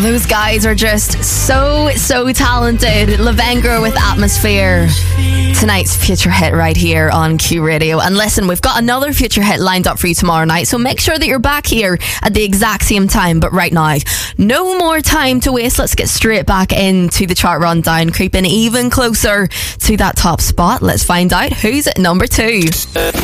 Those guys are just so talented. Lavengro with Atmosphere. Tonight's future hit right here on Q Radio. And listen, we've got another future hit lined up for you tomorrow night, so make sure that you're back here at the exact same time. But right now, no more time to waste. Let's get straight back into the chart rundown, creeping even closer to that top spot. Let's find out who's at number 2.